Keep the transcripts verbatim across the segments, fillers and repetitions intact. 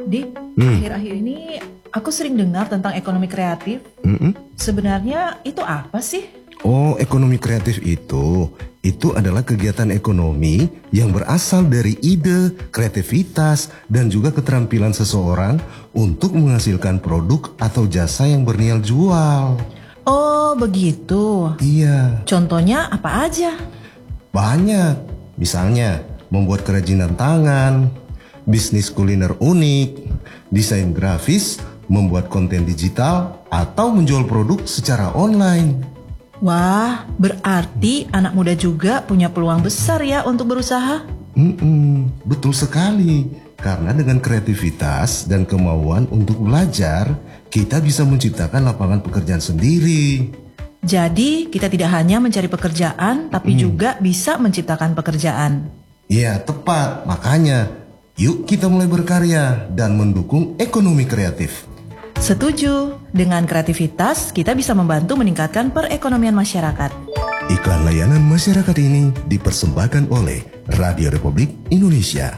Dik, Hmm. akhir-akhir ini aku sering dengar tentang ekonomi kreatif. Mm-mm. Sebenarnya itu apa sih? Oh, ekonomi kreatif itu, itu adalah kegiatan ekonomi yang berasal dari ide, kreativitas, dan juga keterampilan seseorang untuk menghasilkan produk atau jasa yang bernilai jual. Oh, begitu. Iya, Contohnya apa aja? banyak. Misalnya, membuat kerajinan tangan, bisnis kuliner unik, desain grafis, membuat konten digital, atau menjual produk secara online. Wah, berarti anak muda juga punya peluang besar ya untuk berusaha. Mm-mm, betul sekali. Karena dengan kreativitas dan kemauan untuk belajar, kita bisa menciptakan lapangan pekerjaan sendiri. Jadi, kita tidak hanya mencari pekerjaan, tapi juga bisa menciptakan pekerjaan. Iya, tepat. Makanya, yuk kita mulai berkarya dan mendukung ekonomi kreatif. Setuju, dengan kreativitas kita bisa membantu meningkatkan perekonomian masyarakat. Iklan layanan masyarakat ini dipersembahkan oleh Radio Republik Indonesia.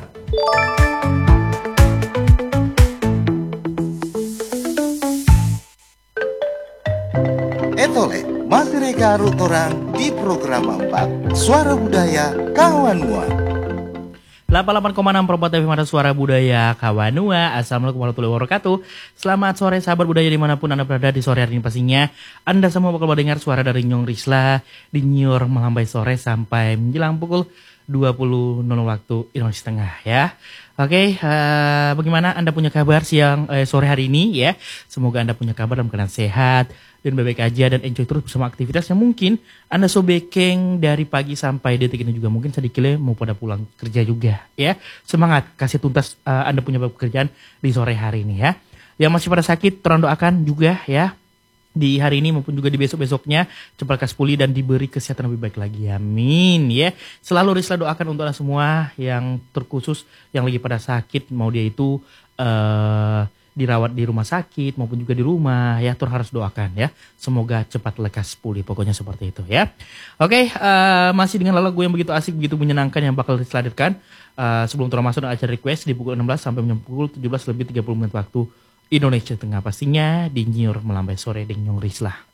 Etole, masih reka rutorang di program empat Suara Budaya Kawan Mua. delapan puluh delapan koma enam Perempat T V Mata Suara Budaya Kawanua. Assalamualaikum warahmatullahi wabarakatuh. Selamat sore sahabat budaya dimanapun Anda berada di sore hari ini pastinya. Anda semua bakal mendengar suara dari Nyong Risla di Nyiur melambai sore sampai menjelang pukul dua puluh waktu Indonesia Tengah ya. Oke, uh, bagaimana Anda punya kabar siang eh, sore hari ini ya? Semoga Anda punya kabar dalam keadaan sehat dan baik-baik aja dan enjoy terus bersama aktivitas yang mungkin Anda sobekeng dari pagi sampai detik ini juga mungkin sedikitnya mau pada pulang kerja juga ya. Semangat kasih tuntas uh, Anda punya pekerjaan di sore hari ini ya. Yang masih pada sakit tolong doakan juga ya. Di hari ini maupun juga di besok-besoknya cepat lekas pulih dan diberi kesehatan lebih baik lagi. Amin ya. Selalu Risla doakan untuk Anda semua yang terkhusus yang lagi pada sakit, mau dia itu uh, dirawat di rumah sakit maupun juga di rumah ya, Tur harus doakan ya. Semoga cepat lekas pulih, pokoknya seperti itu ya. Oke, uh, masih dengan lagu yang begitu asik, begitu menyenangkan yang bakal Risla hadirkan uh, sebelum Tur masuk dan acara request di pukul enam belas sampai pukul tujuh belas lebih tiga puluh menit waktu Indonesia Tengah pastinya di Nyiur melambai sore dengan Nyong Risla.